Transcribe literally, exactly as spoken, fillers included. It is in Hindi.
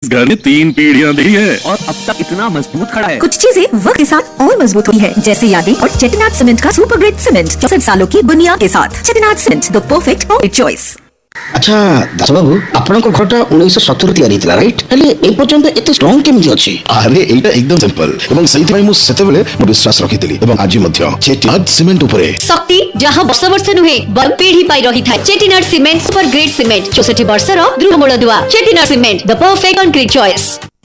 घर ने तीन पीढ़ियाँ दी है और अब तक इतना मजबूत खड़ा है। कुछ चीजें वक्त के साथ और मजबूत हुई है, जैसे यादें और चेटिनाट सीमेंट का सुपर ग्रेट सीमेंट चौसठ सालों की बुनियाद के साथ। चेटिनाट cement, the perfect concrete choice. अच्छा दास बाबू, आपन को घरटा उन्नीस सौ सत्तर तैयारी थिला राइट, हेले ए पर्यंत एते स्ट्रांग केमिति अछि? अरे एटा एकदम सिंपल एवं सही भाई मु सेते बेले मु विश्वास रखितली एवं आज मध्य चेटिनाट सीमेंट उपरे शक्ति जहां वर्ष वर्ष नुहे बर पीढ़ी पाई रही था। चेटिनाट सीमेंट सुपर ग्रेट सीमेंट चौसठ वर्ष रो दृढ़ मूल दुआ। चेटिनाट cement, the perfect concrete choice.